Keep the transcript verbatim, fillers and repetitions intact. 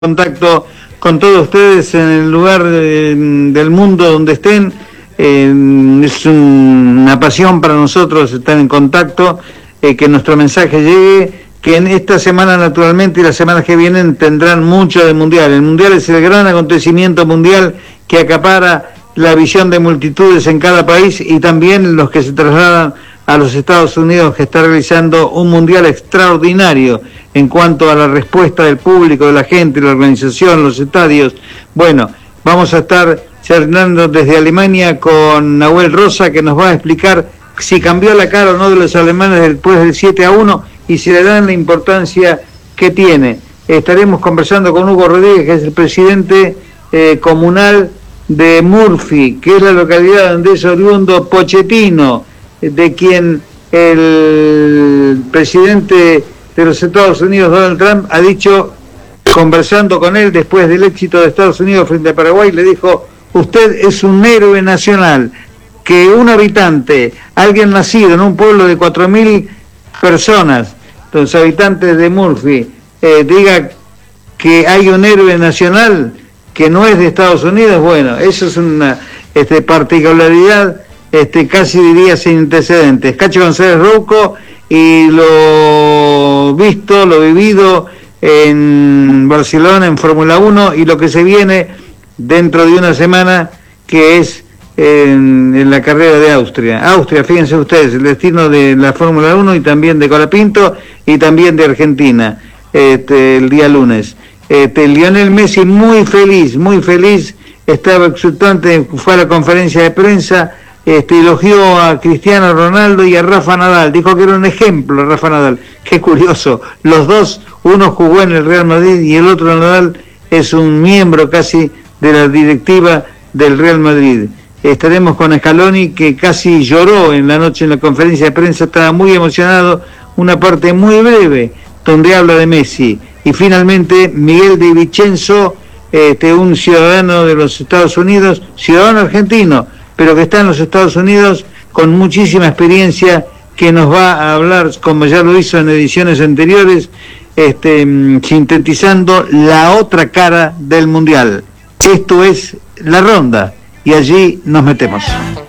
contacto con todos ustedes en el lugar de, del mundo donde estén. Eh, es un, una pasión para nosotros estar en contacto, eh, que nuestro mensaje llegue, que en esta semana naturalmente y las semanas que vienen tendrán mucho del Mundial. El Mundial es el gran acontecimiento mundial que acapara la visión de multitudes en cada país y también los que se trasladan a los Estados Unidos, que está realizando un Mundial extraordinario en cuanto a la respuesta del público, de la gente, la organización, los estadios. Bueno, vamos a estar charlando desde Alemania con Nahuel Rosa, que nos va a explicar si cambió la cara o no de los alemanes después del siete a uno y si le dan la importancia que tiene. Estaremos conversando con Hugo Rodríguez, que es el presidente eh, comunal de Murphy, que es la localidad donde es oriundo Pochettino, de quien el presidente de los Estados Unidos, Donald Trump, ha dicho, conversando con él después del éxito de Estados Unidos frente a Paraguay, le dijo: usted es un héroe nacional. Que un habitante, alguien nacido en un pueblo de cuatro mil personas, los habitantes de Murphy, eh, diga que hay un héroe nacional que no es de Estados Unidos, bueno, eso es una este, particularidad, este, casi diría sin antecedentes. Cacho González Rouco, y lo visto, lo vivido en Barcelona, en Fórmula uno, y lo que se viene dentro de una semana, que es en, en la carrera de Austria. Austria, fíjense ustedes, el destino de la Fórmula uno y también de Colapinto y también de Argentina, este, el día lunes. Este, Lionel Messi muy feliz, muy feliz, estaba exultante, fue a la conferencia de prensa, este, elogió a Cristiano Ronaldo y a Rafa Nadal, dijo que era un ejemplo Rafa Nadal. Qué curioso, los dos, uno jugó en el Real Madrid y el otro, Nadal, es un miembro casi de la directiva del Real Madrid. Estaremos con Scaloni, que casi lloró en la noche en la conferencia de prensa, estaba muy emocionado, una parte muy breve donde habla de Messi. Y finalmente Miguel de Vicenzo, este, un ciudadano de los Estados Unidos, ciudadano argentino, pero que está en los Estados Unidos con muchísima experiencia, que nos va a hablar, como ya lo hizo en ediciones anteriores, este, sintetizando la otra cara del Mundial. Esto es La Ronda, y allí nos metemos.